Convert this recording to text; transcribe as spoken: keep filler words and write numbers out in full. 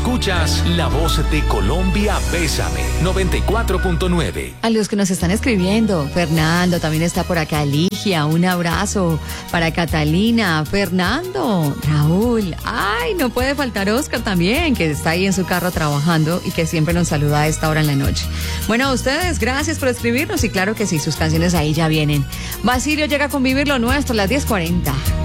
Escuchas La Voz de Colombia, Bésame, noventa y cuatro punto nueve. A los que nos están escribiendo, Fernando, también está por acá Ligia, un abrazo para Catalina, Fernando, Raúl, ay, no puede faltar Oscar también, que está ahí en su carro trabajando y que siempre nos saluda a esta hora en la noche. Bueno, a ustedes, gracias por escribirnos y claro que sí, sus canciones ahí ya vienen. Basilio llega con Vivir lo Nuestro a las diez cuarenta.